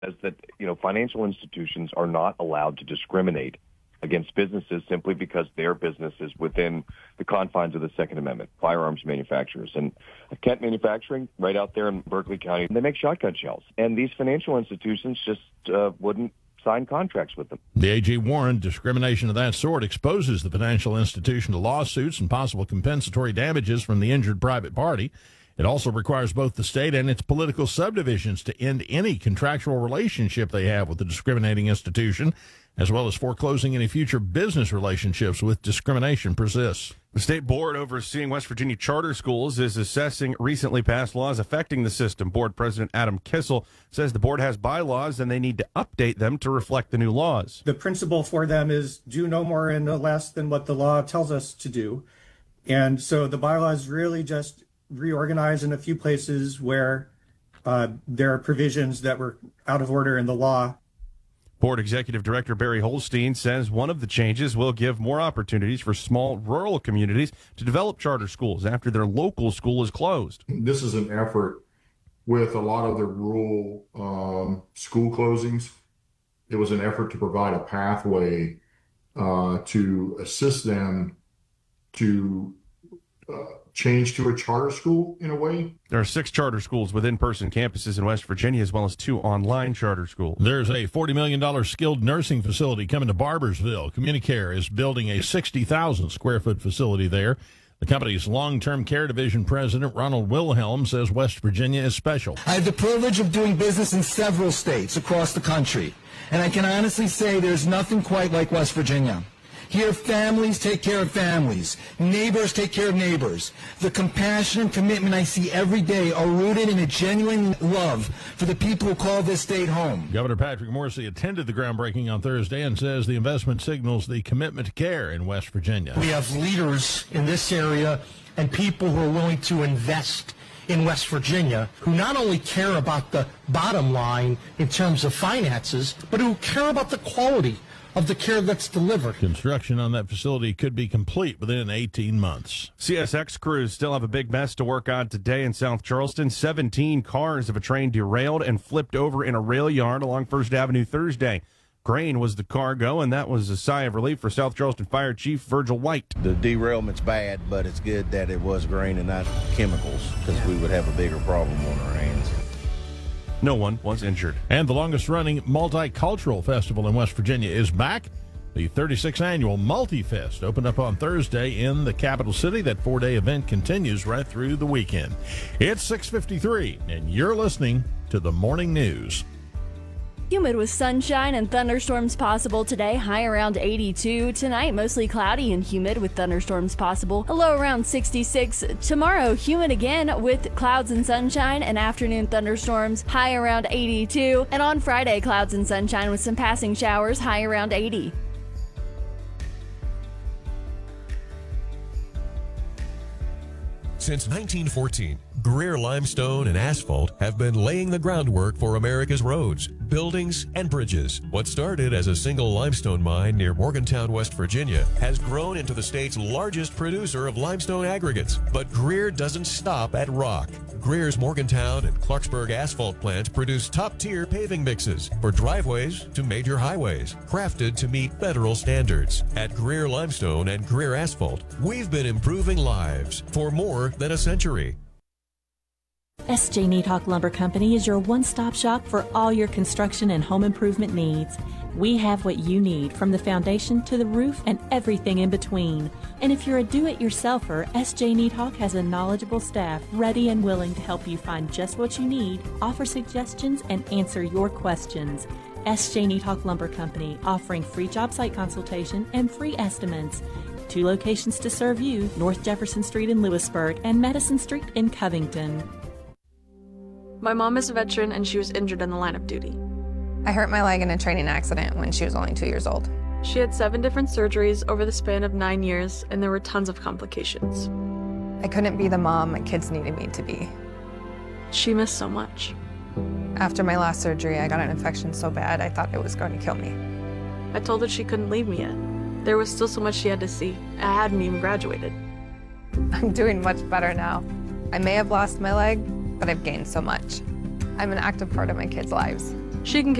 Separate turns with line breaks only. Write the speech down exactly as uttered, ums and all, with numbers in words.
says that, you know, financial institutions are not allowed to discriminate against businesses simply because their business is within the confines of the Second Amendment, firearms manufacturers. And Kent Manufacturing, right out there in Berkeley County, they make shotgun shells. And these financial institutions just uh, wouldn't sign contracts with them.
The A G warned discrimination of that sort exposes the financial institution to lawsuits and possible compensatory damages from the injured private party. It also requires both the state and its political subdivisions to end any contractual relationship they have with the discriminating institution, as well as foreclosing any future business relationships with discrimination persists.
The state board overseeing West Virginia charter schools is assessing recently passed laws affecting the system. Board President Adam Kissel says the board has bylaws and they need to update them to reflect the new laws.
The principle for them is do no more and no less than what the law tells us to do. And so the bylaws really just reorganize in a few places where uh, there are provisions that were out of order in the law.
Board Executive Director Barry Holstein says one of the changes will give more opportunities for small rural communities to develop charter schools after their local school is closed.
This is an effort with a lot of the rural um, school closings. It was an effort to provide a pathway uh, to assist them to uh, change to a charter school in a way.
There are six charter schools with in-person campuses in West Virginia, as well as two online charter schools.
There's a forty million dollars skilled nursing facility coming to Barbersville. Communicare is building a sixty thousand square foot facility there. The company's long-term care division president, Ronald Wilhelm, says West Virginia is special.
I have the privilege of doing business in several states across the country, and I can honestly say there's nothing quite like West Virginia. Here, families take care of families. Neighbors take care of neighbors. The compassion and commitment I see every day are rooted in a genuine love for the people who call this state home.
Governor Patrick Morrisey attended the groundbreaking on Thursday and says the investment signals the commitment to care in West Virginia.
We have leaders in this area and people who are willing to invest in West Virginia who not only care about the bottom line in terms of finances, but who care about the quality of the care that's delivered.
Construction on that facility could be complete within eighteen months.
C S X crews still have a big mess to work on today in South Charleston. seventeen cars of a train derailed and flipped over in a rail yard along First Avenue Thursday. Grain was the cargo, and that was a sigh of relief for South Charleston Fire Chief Virgil White.
The derailment's bad, but it's good that it was grain and not chemicals, because we would have a bigger problem on our hands.
No one was injured.
And the longest-running multicultural festival in West Virginia is back. The thirty-sixth annual Multifest opened up on Thursday in the capital city. That four-day event continues right through the weekend. It's six fifty-three, and you're listening to the Morning News.
Humid with sunshine and thunderstorms possible today, high around eighty-two. Tonight, mostly cloudy and humid with thunderstorms possible, a low around sixty-six. Tomorrow, humid again with clouds and sunshine and afternoon thunderstorms, high around eighty-two. And on Friday, clouds and sunshine with some passing showers, high around eighty.
Since nineteen fourteen, Greer Limestone and Asphalt have been laying the groundwork for America's roads, buildings, and bridges. What started as a single limestone mine near Morgantown, West Virginia, has grown into the state's largest producer of limestone aggregates. But Greer doesn't stop at rock. Greer's Morgantown and Clarksburg asphalt plants produce top-tier paving mixes for driveways to major highways, crafted to meet federal standards. At Greer Limestone and Greer Asphalt, we've been improving lives for more than a century.
S J Needhawk Lumber Company is your one-stop shop for all your construction and home improvement needs. We have what you need, from the foundation to the roof and everything in between. And if you're a do-it-yourselfer, S J Needhawk has a knowledgeable staff ready and willing to help you find just what you need, offer suggestions, and answer your questions. S J Needhawk Lumber Company, offering free job site consultation and free estimates. Two locations to serve you, North Jefferson Street in Lewisburg and Madison Street in Covington.
My mom is a veteran and she was injured in the line of duty.
I hurt my leg in a training accident when she was only two years old.
She had seven different surgeries over the span of nine years and there were tons of complications.
I couldn't be the mom my kids needed me to be.
She missed so much.
After my last surgery, I got an infection so bad I thought it was going to kill me.
I told her she couldn't leave me yet. There was still so much she had to see. I hadn't even graduated.
I'm doing much better now. I may have lost my leg, but I've gained so much. I'm an active part of my kids' lives.
She can